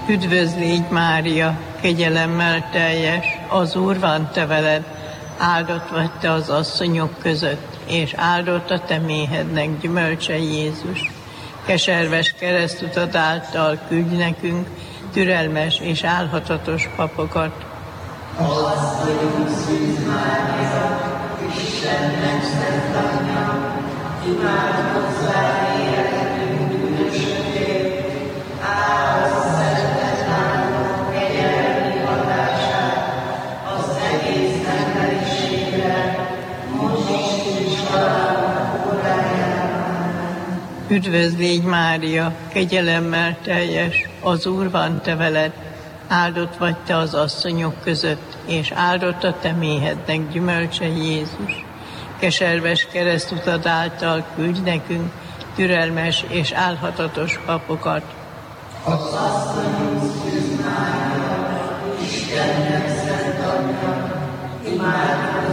Üdvözlégy Mária, kegyelemmel teljes, az Úr van te veled, áldott vagy te az asszonyok között, és áldott a te méhednek gyümölcse Jézus. Keserves keresztutad által küldj nekünk türelmes és álhatatos papokat. Asszonyunk Szűz Mária, Istennek szent anyja, imádkozz rá életünk bűnösökért, áld szeretet által kegyelmi hatását az egész emberiségre, most is halálunk órájában. Üdvözlégy Mária, kegyelemmel teljes, az Úr van te veled, áldott vagy te az asszonyok között, és áldott a te méhednek gyümölcse Jézus. Keserves keresztutad által küldj nekünk türelmes és álhatatos papokat. Az asszonyunk Szűz Mária, Istennek szent anyja, imádkozz